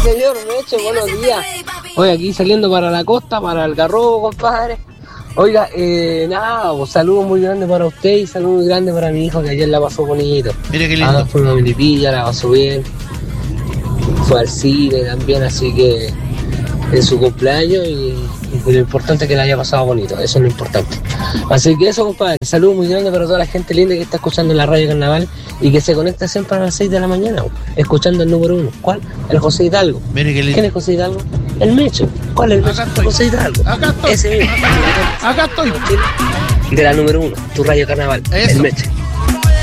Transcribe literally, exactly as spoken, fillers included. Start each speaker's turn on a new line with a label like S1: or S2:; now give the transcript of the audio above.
S1: señor Meche, buenos días. Hoy aquí saliendo para la costa, para el Garrobo, compadre. Oiga, eh, nada, un saludo muy grande para usted y saludo muy grande para mi hijo que ayer la pasó bonito.
S2: Mire qué lindo.
S1: Ah, fue una milipilla, la pasó bien. Fue al cine también, así que es su cumpleaños y, y lo importante es que la haya pasado bonito, eso es lo importante. Así que eso, compadre, saludo muy grande para toda la gente linda que está escuchando la radio Carnaval y que se conecta siempre a las seis de la mañana, escuchando el número uno. ¿Cuál? El José Hidalgo.
S2: Mire qué lindo.
S1: ¿Quién es José Hidalgo? El Mecho. ¿Cuál es el Mecho?
S2: Acá
S1: José Hidalgo.
S2: Acá estoy.
S1: Ese mismo.
S2: Acá estoy.
S1: De la número uno, tu radio Carnaval.
S2: Eso.
S1: El Meche.